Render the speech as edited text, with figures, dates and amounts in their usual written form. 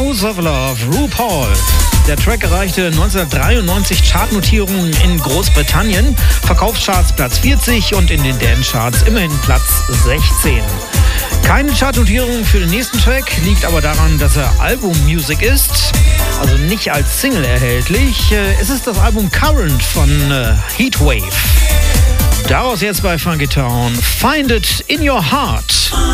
News of Love, RuPaul. Der Track erreichte 1993 Chartnotierungen in Großbritannien, Verkaufscharts Platz 40 und in den Dance-Charts immerhin Platz 16. Keine Chartnotierung für den nächsten Track, liegt aber daran, dass er Album-Music ist, also nicht als Single erhältlich. Es ist das Album Current von Heatwave. Daraus jetzt bei Funky Town, Find It in Your Heart.